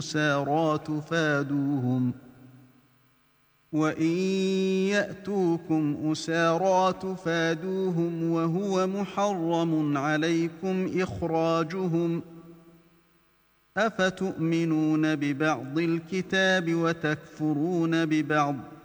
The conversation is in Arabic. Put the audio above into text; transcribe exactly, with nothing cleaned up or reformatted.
أسارى تفادوهم وإن يأتوكم أسارى تفادوهم وهو محرم عليكم إخراجهم أفتؤمنون ببعض الكتاب وتكفرون ببعض